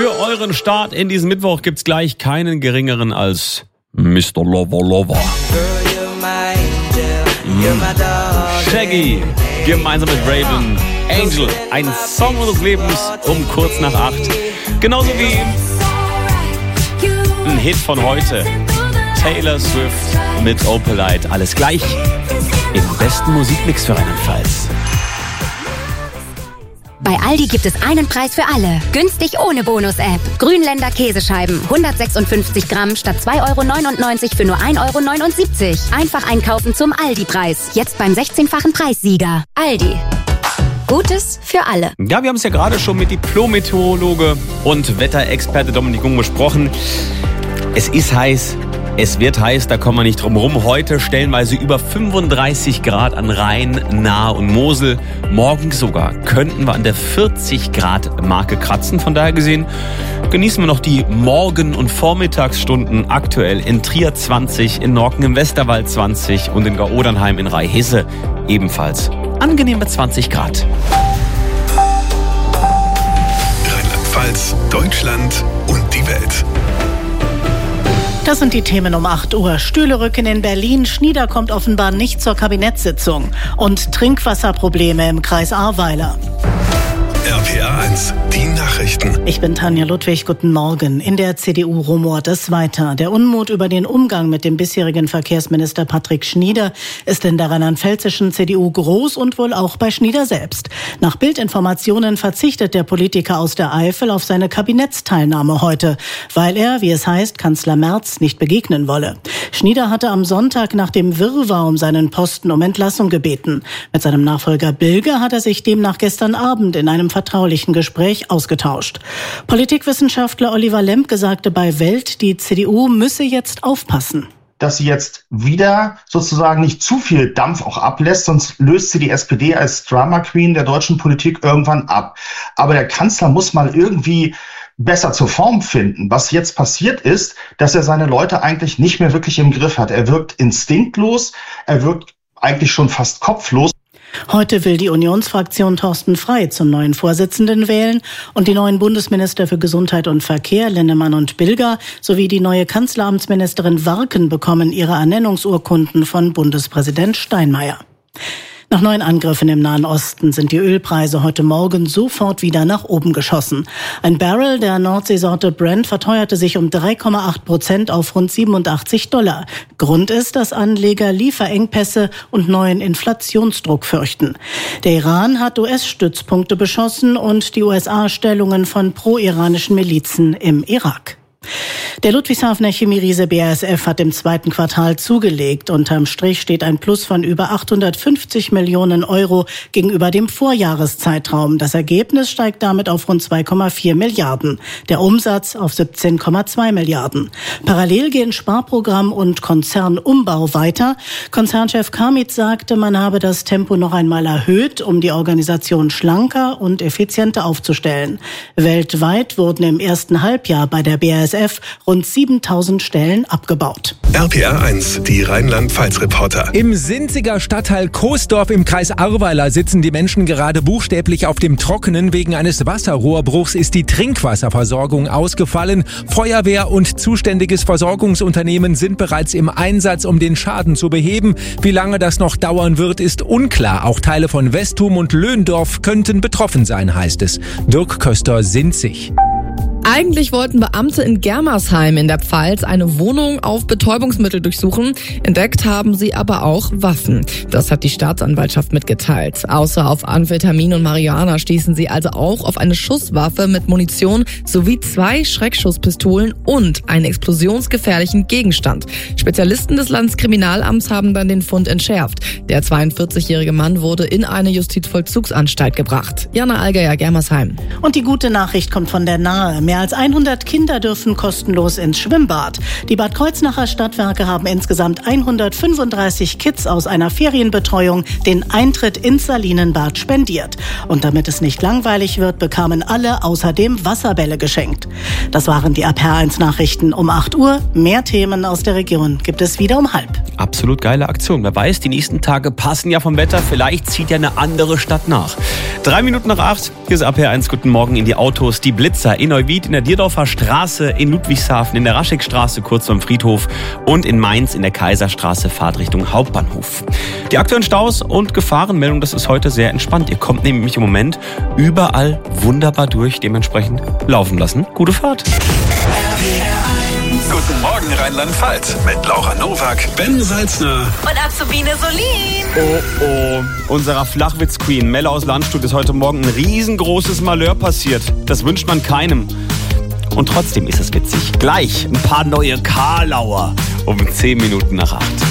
Für euren Start in diesen Mittwoch gibt's gleich keinen geringeren als Mr. Lover Lover. Shaggy, gemeinsam mit Raven, Angel, ein Song unseres Lebens um kurz nach 8. Genauso wie ein Hit von heute, Taylor Swift mit Opalite. Alles gleich im besten Musikmix für Rheinland-Pfalz. Bei Aldi gibt es einen Preis für alle. Günstig ohne Bonus-App. Grünländer Käsescheiben. 156 Gramm statt 2,99 € für nur 1,79 €. Einfach einkaufen zum Aldi-Preis. Jetzt beim 16-fachen Preissieger. Aldi. Gutes für alle. Ja, wir haben es ja gerade schon mit Diplom-Meteorologe und Wetterexperte Dominik Jung besprochen. Es ist heiß. Es wird heiß, da kommen wir nicht drum rum. Heute stellenweise über 35 Grad an Rhein, Nahe und Mosel. Morgen sogar könnten wir an der 40 Grad Marke kratzen. Von daher gesehen genießen wir noch die Morgen- und Vormittagsstunden. Aktuell in Trier 20, in Norken im Westerwald 20 und in Gau-Odernheim in Rhei-Hesse ebenfalls angenehme 20 Grad. Rheinland-Pfalz, Deutschland und die Welt. Das sind die Themen um 8 Uhr. Stühle rücken in Berlin. Schnieder kommt offenbar nicht zur Kabinettssitzung. Und Trinkwasserprobleme im Kreis Ahrweiler. RPA 1, die Nachrichten. Ich bin Tanja Ludwig, guten Morgen. In der CDU rumort es weiter. Der Unmut über den Umgang mit dem bisherigen Verkehrsminister Patrick Schnieder ist in der rheinland-pfälzischen CDU groß und wohl auch bei Schnieder selbst. Nach Bildinformationen verzichtet der Politiker aus der Eifel auf seine Kabinettsteilnahme heute, weil er, wie es heißt, Kanzler Merz nicht begegnen wolle. Schnieder hatte am Sonntag nach dem Wirrwarr um seinen Posten um Entlassung gebeten. Mit seinem Nachfolger Bilger hat er sich demnach gestern Abend in einem vertraulichen Gespräch ausgetauscht. Politikwissenschaftler Oliver Lemke sagte bei Welt, die CDU müsse jetzt aufpassen. Dass sie jetzt wieder sozusagen nicht zu viel Dampf auch ablässt, sonst löst sie die SPD als Drama Queen der deutschen Politik irgendwann ab. Aber der Kanzler muss mal irgendwie besser zur Form finden. Was jetzt passiert ist, dass er seine Leute eigentlich nicht mehr wirklich im Griff hat. Er wirkt instinktlos, er wirkt eigentlich schon fast kopflos. Heute will die Unionsfraktion Thorsten Frey zum neuen Vorsitzenden wählen und die neuen Bundesminister für Gesundheit und Verkehr, Linnemann und Bilger, sowie die neue Kanzleramtsministerin Warken bekommen ihre Ernennungsurkunden von Bundespräsident Steinmeier. Nach neuen Angriffen im Nahen Osten sind die Ölpreise heute Morgen sofort wieder nach oben geschossen. Ein Barrel der Nordseesorte Brent verteuerte sich um 3,8% auf rund $87. Grund ist, dass Anleger Lieferengpässe und neuen Inflationsdruck fürchten. Der Iran hat US-Stützpunkte beschossen und die USA Stellungen von pro-iranischen Milizen im Irak. Der Ludwigshafener Chemieriese BASF hat im zweiten Quartal zugelegt. Unterm Strich steht ein Plus von über 850 Millionen € gegenüber dem Vorjahreszeitraum. Das Ergebnis steigt damit auf rund 2,4 Milliarden. Der Umsatz auf 17,2 Milliarden. Parallel gehen Sparprogramm und Konzernumbau weiter. Konzernchef Kamitz sagte, man habe das Tempo noch einmal erhöht, um die Organisation schlanker und effizienter aufzustellen. Weltweit wurden im ersten Halbjahr bei der BASF rund 7.000 Stellen abgebaut. RPA 1, die Rheinland-Pfalz-Reporter. Im Sinziger Stadtteil Coesdorf im Kreis Ahrweiler sitzen die Menschen gerade buchstäblich auf dem Trockenen. Wegen eines Wasserrohrbruchs ist die Trinkwasserversorgung ausgefallen. Feuerwehr und zuständiges Versorgungsunternehmen sind bereits im Einsatz, um den Schaden zu beheben. Wie lange das noch dauern wird, ist unklar. Auch Teile von Westhum und Löhndorf könnten betroffen sein, heißt es. Dirk Köster, Sinzig. Eigentlich wollten Beamte in Germersheim in der Pfalz eine Wohnung auf Betäubungsmittel durchsuchen. Entdeckt haben sie aber auch Waffen. Das hat die Staatsanwaltschaft mitgeteilt. Außer auf Amphetamin und Marihuana stießen sie also auch auf eine Schusswaffe mit Munition sowie 2 Schreckschusspistolen und einen explosionsgefährlichen Gegenstand. Spezialisten des Landeskriminalamts haben dann den Fund entschärft. Der 42-jährige Mann wurde in eine Justizvollzugsanstalt gebracht. Jana Allgeier, Germersheim. Und die gute Nachricht kommt von der Nahe. Mehr als 100 Kinder dürfen kostenlos ins Schwimmbad. Die Bad Kreuznacher Stadtwerke haben insgesamt 135 Kids aus einer Ferienbetreuung den Eintritt ins Salinenbad spendiert. Und damit es nicht langweilig wird, bekamen alle außerdem Wasserbälle geschenkt. Das waren die RPA 1 Nachrichten um 8 Uhr. Mehr Themen aus der Region gibt es wieder um 12:30. Absolut geile Aktion. Wer weiß, die nächsten Tage passen ja vom Wetter. Vielleicht zieht ja eine andere Stadt nach. 3 Minuten nach 8. Hier ist RPA 1. Guten Morgen in die Autos. Die Blitzer in Neuwied Ried in der Dierdorfer Straße, in Ludwigshafen in der Raschekstraße kurz vom Friedhof und in Mainz in der Kaiserstraße Fahrtrichtung Hauptbahnhof. Die aktuellen Staus und Gefahrenmeldungen, das ist heute sehr entspannt. Ihr kommt nämlich im Moment überall wunderbar durch, dementsprechend laufen lassen. Gute Fahrt. Guten Morgen Rheinland-Pfalz mit Laura Nowak, Ben Salzner und Azubine Solin. Oh, unserer Flachwitz-Queen Melle aus Landstuhl ist heute Morgen ein riesengroßes Malheur passiert. Das wünscht man keinem. Und trotzdem ist es witzig. Gleich ein paar neue Karlauer um 10 Minuten nach 8.